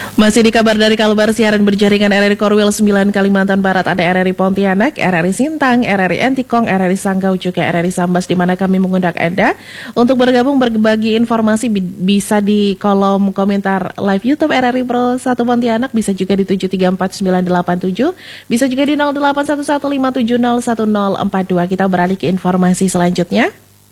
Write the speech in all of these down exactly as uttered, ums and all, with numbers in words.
Masih di kabar dari Kalbar, siaran berjaringan R R I Korwil sembilan Kalimantan Barat, ada R R I Pontianak, R R I Sintang, R R I Entikong, R R I Sanggau, juga R R I Sambas, di mana kami mengundang Anda untuk bergabung berbagi informasi. Bisa di kolom komentar live YouTube R R I Pro satu Pontianak, bisa juga di tujuh tiga empat sembilan delapan tujuh, bisa juga di nol delapan satu satu lima tujuh nol satu nol empat dua. Kita beralih ke informasi selanjutnya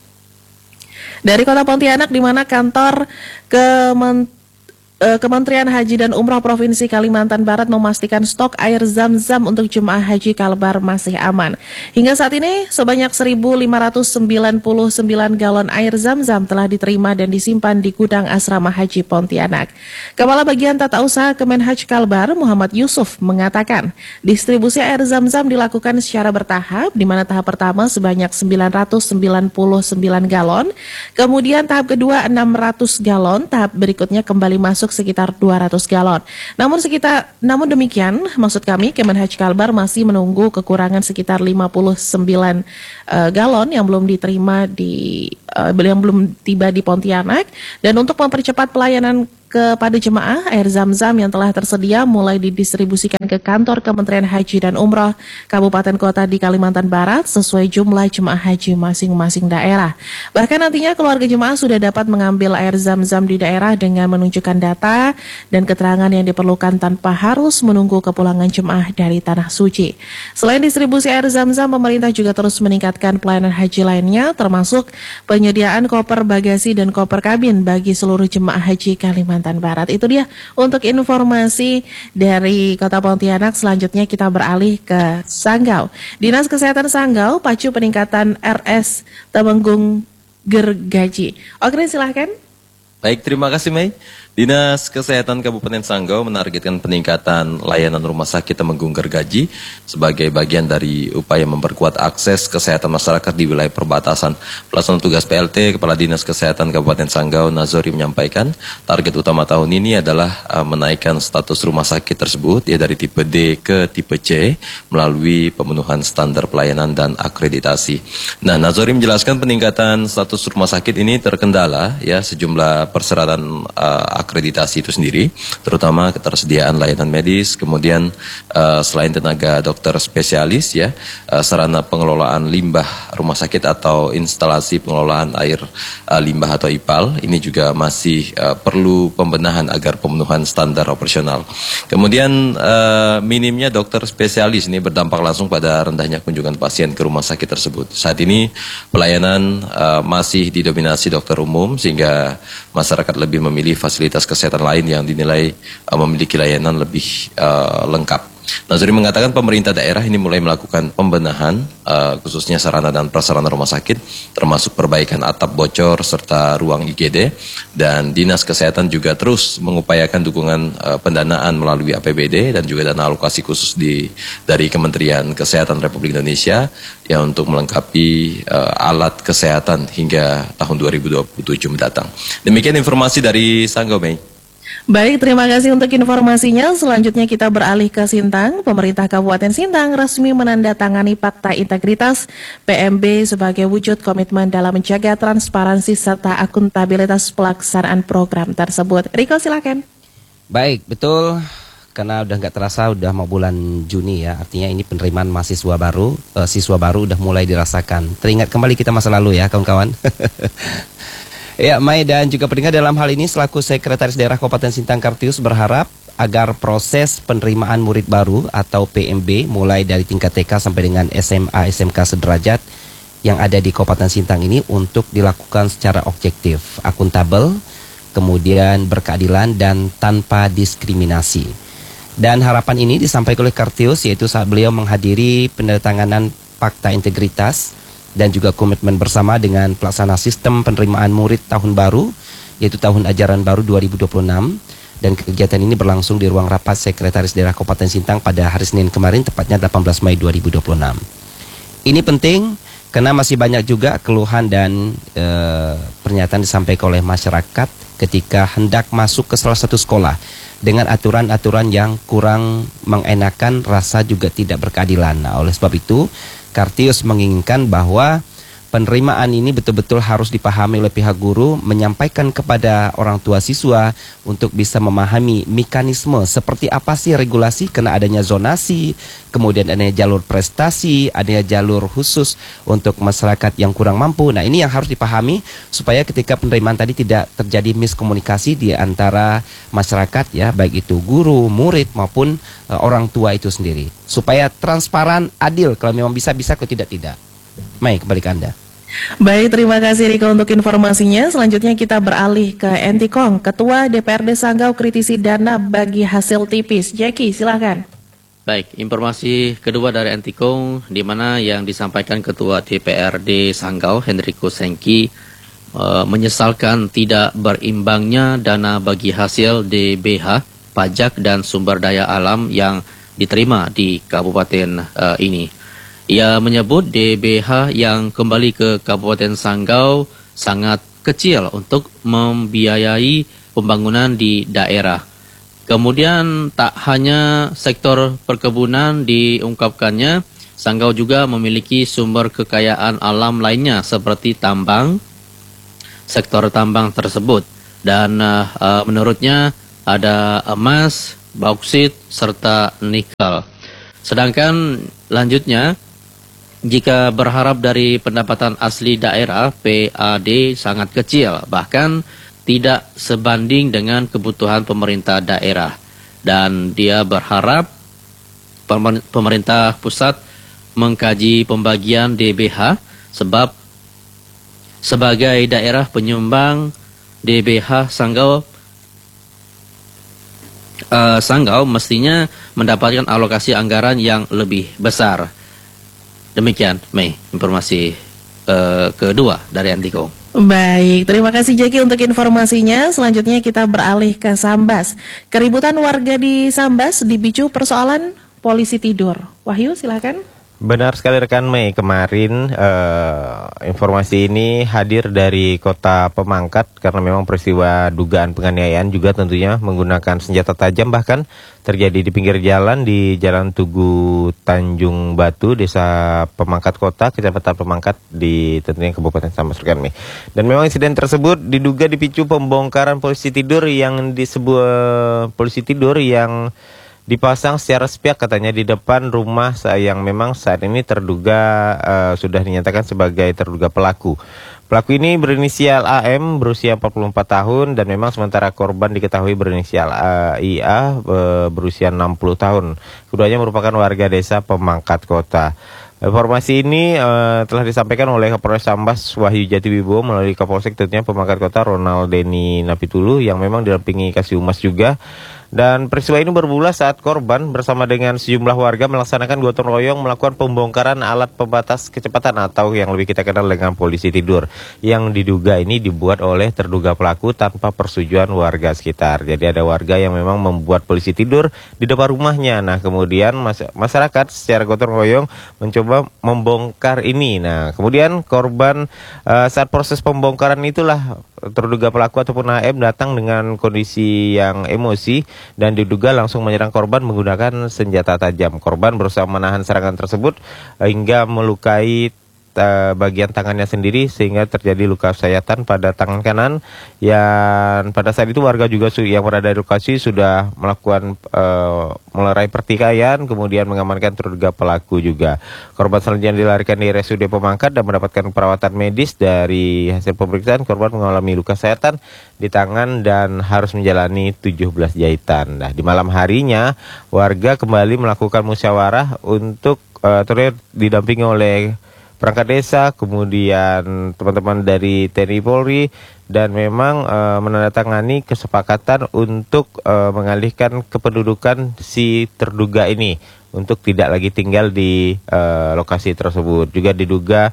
dari Kota Pontianak, di mana kantor Kementerian Kementerian Haji dan Umroh Provinsi Kalimantan Barat memastikan stok air zam-zam untuk jemaah haji Kalbar masih aman. Hingga saat ini sebanyak seribu lima ratus sembilan puluh sembilan galon air zam-zam telah diterima dan disimpan di gudang asrama haji Pontianak. Kepala Bagian Tata Usaha Kemenhaj Kalbar, Muhammad Yusuf, mengatakan distribusi air zam-zam dilakukan secara bertahap, di mana tahap pertama sebanyak sembilan ratus sembilan puluh sembilan galon, kemudian tahap kedua enam ratus galon, tahap berikutnya kembali masuk sekitar dua ratus galon. Namun sekitar namun demikian, maksud kami Kemenhaj Kalbar masih menunggu kekurangan sekitar lima puluh sembilan uh, galon yang belum diterima di uh, yang belum tiba di Pontianak, dan untuk mempercepat pelayanan kepada jemaah, air zam-zam yang telah tersedia mulai didistribusikan ke kantor Kementerian Haji dan Umroh Kabupaten Kota di Kalimantan Barat sesuai jumlah jemaah haji masing-masing daerah. Bahkan nantinya keluarga jemaah sudah dapat mengambil air zam-zam di daerah dengan menunjukkan data dan keterangan yang diperlukan tanpa harus menunggu kepulangan jemaah dari Tanah Suci. Selain distribusi air zam-zam, pemerintah juga terus meningkatkan pelayanan haji lainnya, termasuk penyediaan koper bagasi dan koper kabin bagi seluruh jemaah haji Kalimantan Barat. Itu dia untuk informasi dari Kota Pontianak. Selanjutnya kita beralih ke Sanggau. Dinas Kesehatan Sanggau pacu peningkatan R S Temenggung gergaji. Oke, silahkan. Baik, terima kasih Mei. Dinas Kesehatan Kabupaten Sanggau menargetkan peningkatan layanan rumah sakit Temenggung Gergaji sebagai bagian dari upaya memperkuat akses kesehatan masyarakat di wilayah perbatasan. Pelaksana tugas P L T Kepala Dinas Kesehatan Kabupaten Sanggau Nazori menyampaikan target utama tahun ini adalah uh, menaikkan status rumah sakit tersebut ya dari tipe D ke tipe C melalui pemenuhan standar pelayanan dan akreditasi. Nah, Nazori menjelaskan peningkatan status rumah sakit ini terkendala ya sejumlah persyaratan uh, akreditasi itu sendiri, terutama ketersediaan layanan medis, kemudian uh, selain tenaga dokter spesialis ya, uh, sarana pengelolaan limbah rumah sakit atau instalasi pengelolaan air uh, limbah atau I P A L ini juga masih uh, perlu pembenahan agar pemenuhan standar operasional. Kemudian uh, minimnya dokter spesialis ini berdampak langsung pada rendahnya kunjungan pasien ke rumah sakit tersebut. Saat ini pelayanan uh, masih didominasi dokter umum sehingga masyarakat lebih memilih fasilitas kesehatan lain yang dinilai uh, memiliki layanan lebih uh, lengkap. Nazari mengatakan pemerintah daerah ini mulai melakukan pembenahan uh, khususnya sarana dan prasarana rumah sakit, termasuk perbaikan atap bocor serta ruang I G D, dan Dinas Kesehatan juga terus mengupayakan dukungan uh, pendanaan melalui A P B D dan juga dana alokasi khusus di dari Kementerian Kesehatan Republik Indonesia ya untuk melengkapi uh, alat kesehatan hingga tahun dua ribu dua puluh tujuh mendatang. Demikian informasi dari Sanggau, Mei. Baik, terima kasih untuk informasinya. Selanjutnya kita beralih ke Sintang. Pemerintah Kabupaten Sintang resmi menandatangani Fakta Integritas P M B sebagai wujud komitmen dalam menjaga transparansi serta akuntabilitas pelaksanaan program tersebut. Riko, silakan. Baik, betul. Karena udah nggak terasa udah mau bulan Juni ya, artinya ini penerimaan mahasiswa baru, eh, siswa baru udah mulai dirasakan. Teringat kembali kita masa lalu ya kawan-kawan. Ya, Mai, dan juga pendengar, dalam hal ini selaku Sekretaris Daerah Kabupaten Sintang Kartius berharap agar proses penerimaan murid baru atau P M B mulai dari tingkat T K sampai dengan S M A S M K sederajat yang ada di Kabupaten Sintang ini untuk dilakukan secara objektif, akuntabel, kemudian berkeadilan dan tanpa diskriminasi. Dan harapan ini disampaikan oleh Kartius yaitu saat beliau menghadiri penandatanganan Fakta Integritas dan juga komitmen bersama dengan pelaksana sistem penerimaan murid tahun baru, yaitu tahun ajaran baru dua ribu dua puluh enam. Dan kegiatan ini berlangsung di ruang rapat Sekretaris Daerah Kabupaten Sintang pada hari Senin kemarin, tepatnya delapan belas Mei dua ribu dua puluh enam. Ini penting karena masih banyak juga keluhan dan e, pernyataan disampaikan oleh masyarakat ketika hendak masuk ke salah satu sekolah dengan aturan-aturan yang kurang mengenakan, rasa juga tidak berkeadilan. Nah, oleh sebab itu Kartius menginginkan bahwa penerimaan ini betul-betul harus dipahami oleh pihak guru, menyampaikan kepada orang tua siswa untuk bisa memahami mekanisme seperti apa sih regulasi, karena adanya zonasi, kemudian adanya jalur prestasi, adanya jalur khusus untuk masyarakat yang kurang mampu. Nah, ini yang harus dipahami supaya ketika penerimaan tadi tidak terjadi miskomunikasi di antara masyarakat ya, baik itu guru, murid maupun uh, orang tua itu sendiri. Supaya transparan, adil, kalau memang bisa-bisa, kalau tidak-tidak. Mai, kembali ke Anda. Baik, terima kasih Riko untuk informasinya. Selanjutnya kita beralih ke Entikong. Ketua D P R D Sanggau kritisi dana bagi hasil tipis. Jackie, silakan. Baik, informasi kedua dari Entikong, di mana yang disampaikan Ketua D P R D Sanggau, Henrico Sengki, uh, menyesalkan tidak berimbangnya dana bagi hasil D B H, pajak dan sumber daya alam yang diterima di kabupaten uh, ini. Ia menyebut D B H yang kembali ke Kabupaten Sanggau sangat kecil untuk membiayai pembangunan di daerah. Kemudian tak hanya sektor perkebunan diungkapkannya, Sanggau juga memiliki sumber kekayaan alam lainnya seperti tambang, sektor tambang tersebut. Dan uh, menurutnya ada emas, bauksit, serta nikel. Sedangkan lanjutnya, jika berharap dari pendapatan asli daerah, P A D sangat kecil, bahkan tidak sebanding dengan kebutuhan pemerintah daerah. Dan dia berharap pemerintah pusat mengkaji pembagian D B H, sebab sebagai daerah penyumbang D B H Sanggau, uh, Sanggau mestinya mendapatkan alokasi anggaran yang lebih besar. Demikian, Mei, informasi uh, kedua dari Entikong. Baik, terima kasih Jackie untuk informasinya. Selanjutnya kita beralih ke Sambas. Keributan warga di Sambas dipicu persoalan polisi tidur. Wahyu, silakan. Benar sekali rekan Mei, kemarin uh, informasi ini hadir dari kota Pemangkat karena memang peristiwa dugaan penganiayaan juga tentunya menggunakan senjata tajam bahkan terjadi di pinggir jalan di Jalan Tugu Tanjung Batu, Desa Pemangkat Kota, Kecamatan Pemangkat di tentunya Kabupaten Sambas rekan Mei. Dan memang insiden tersebut diduga dipicu pembongkaran polisi tidur yang di sebuah polisi tidur yang dipasang secara sepihak katanya di depan rumah yang memang saat ini terduga uh, sudah dinyatakan sebagai terduga pelaku. Pelaku ini berinisial A M, berusia empat puluh empat tahun, dan memang sementara korban diketahui berinisial uh, I A, uh, berusia enam puluh tahun. Keduanya merupakan warga desa Pemangkat Kota. Informasi ini uh, telah disampaikan oleh Kapolres Sambas Wahyu Jatiwibowo melalui Kapolsek tentunya Pemangkat Kota Ronald Deni Napitulu yang memang didampingi Kasih Humas juga. Dan peristiwa ini bermula saat korban bersama dengan sejumlah warga melaksanakan gotong royong melakukan pembongkaran alat pembatas kecepatan atau yang lebih kita kenal dengan polisi tidur, yang diduga ini dibuat oleh terduga pelaku tanpa persetujuan warga sekitar. Jadi ada warga yang memang membuat polisi tidur di depan rumahnya. Nah, kemudian masyarakat secara gotong royong mencoba membongkar ini. Nah, kemudian korban uh, saat proses pembongkaran itulah terduga pelaku ataupun A M datang dengan kondisi yang emosi dan diduga langsung menyerang korban menggunakan senjata tajam. Korban berusaha menahan serangan tersebut hingga melukai uh, bagian tangannya sendiri sehingga terjadi luka sayatan pada tangan kanan. Yang pada saat itu warga juga yang berada di lokasi sudah melakukan uh, melerai pertikaian, kemudian mengamankan terduga pelaku juga. Korban selanjutnya dilarikan di R S U D Pemangkat dan mendapatkan perawatan medis. Dari hasil pemeriksaan, korban mengalami luka sayatan di tangan dan harus menjalani tujuh belas jahitan. Nah, di malam harinya warga kembali melakukan musyawarah untuk uh, terlihat didampingi oleh perangkat desa, kemudian teman-teman dari T N I Polri, dan memang uh, menandatangani kesepakatan untuk uh, mengalihkan kependudukan si terduga ini untuk tidak lagi tinggal di uh, lokasi tersebut. Juga diduga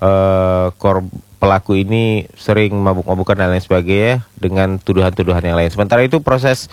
uh, kor pelaku ini sering mabuk-mabukan dan lain sebagainya dengan tuduhan-tuduhan yang lain. Sementara itu proses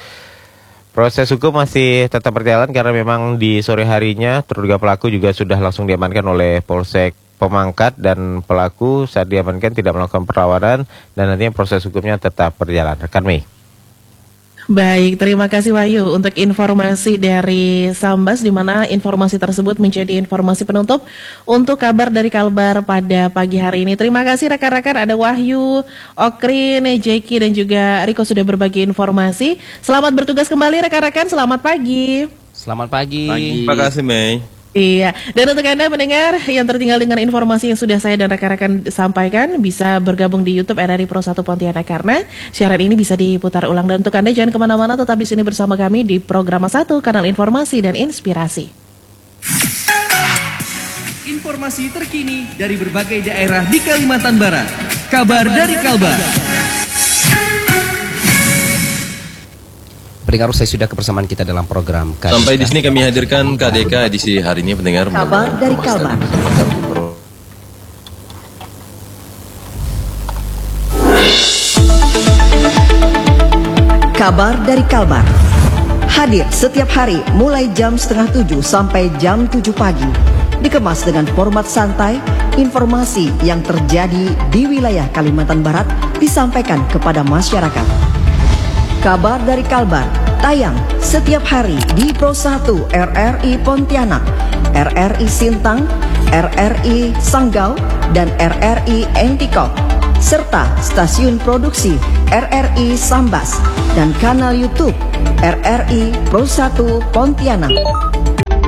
Proses hukum masih tetap berjalan karena memang di sore harinya terduga pelaku juga sudah langsung diamankan oleh Polsek Pemangkat, dan pelaku saat diamankan tidak melakukan perlawanan dan nantinya proses hukumnya tetap berjalan. Rekan Mei. Baik, terima kasih Wahyu untuk informasi dari Sambas, di mana informasi tersebut menjadi informasi penutup untuk kabar dari Kalbar pada pagi hari ini. Terima kasih rekan-rekan, ada Wahyu, Okrin, Jeki dan juga Riko sudah berbagi informasi. Selamat bertugas kembali rekan-rekan, selamat pagi. Selamat pagi. Pagi. Terima kasih Mei. Iya, dan untuk Anda mendengar yang tertinggal dengan informasi yang sudah saya dan rekan-rekan sampaikan, bisa bergabung di YouTube R R I Pro satu Pontianak, karena siaran ini bisa diputar ulang. Dan untuk Anda jangan kemana-mana, tetap di sini bersama kami di Program satu, Kanal Informasi dan Inspirasi. Informasi terkini dari berbagai daerah di Kalimantan Barat. Kabar dari Kalbar. Pendengar, usai sudah kebersamaan kita dalam program K D K. Sampai di sini kami hadirkan K D K edisi hari ini, pendengar. Kabar dari Kalbar. Kabar dari Kalbar. Hadir setiap hari mulai jam setengah tujuh sampai jam tujuh pagi. Dikemas dengan format santai, informasi yang terjadi di wilayah Kalimantan Barat disampaikan kepada masyarakat. Kabar dari Kalbar tayang setiap hari di Pro satu R R I Pontianak, R R I Sintang, R R I Sanggau, dan R R I Entikok, serta stasiun produksi R R I Sambas dan kanal YouTube R R I Pro satu Pontianak.